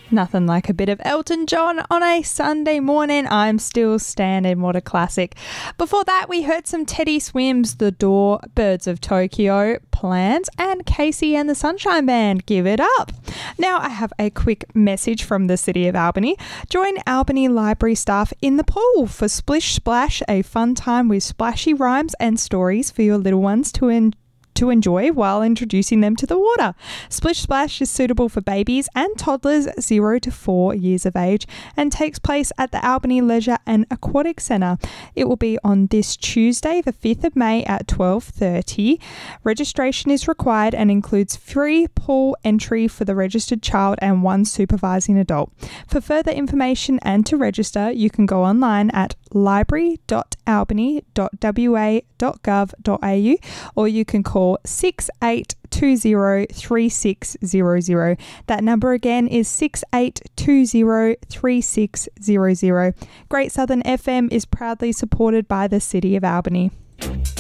Nothing like a bit of Elton John on a Sunday morning. I'm still standing. What a classic. Before that, we heard some Teddy Swims, The Door, Birds of Tokyo, Plans, and Casey and the Sunshine Band. Give it up. Now I have a quick message from the City of Albany. Join Albany Library staff in the pool for Splish Splash, a fun time with splashy rhymes and stories for your little ones to enjoy while introducing them to the water. Splish Splash is suitable for babies and toddlers 0 to 4 years of age and takes place at the Albany Leisure and Aquatic Centre. It will be on this Tuesday, the 5th of May at 12:30. Registration is required and includes free pool entry for the registered child and one supervising adult. For further information and to register, you can go online at library.albany.wa.gov.au or you can call 68203600. That number again is 68203600. Great Southern FM is proudly supported by the City of Albany.